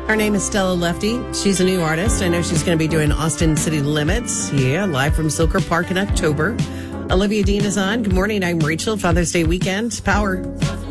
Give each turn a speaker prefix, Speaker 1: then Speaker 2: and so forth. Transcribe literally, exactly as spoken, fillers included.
Speaker 1: Her name is Stella Lefty. She's a new artist. I know she's going to be doing Austin City Limits. Yeah, live from Silker Park in October. Olivia Dean is on. Good morning. I'm Rachel. Father's Day weekend. Power.